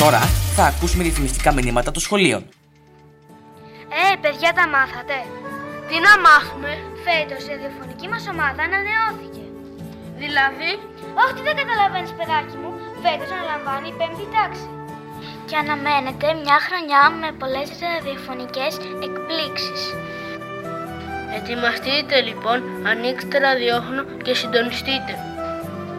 Τώρα θα ακούσουμε διαφημιστικά μηνύματα των σχολείων. Παιδιά, τα μάθατε? Τι να μάθουμε? Φέτος η ραδιοφωνική μας ομάδα ανανεώθηκε. Δηλαδή? Όχι, τι δεν καταλαβαίνεις, παιδάκι μου. Φέτος αναλαμβάνει η 5η τάξη. Και αναμένεται μια χρονιά με πολλές ραδιοφωνικές εκπλήξεις. Ετοιμαστείτε λοιπόν, ανοίξτε ραδιόφωνο και συντονιστείτε.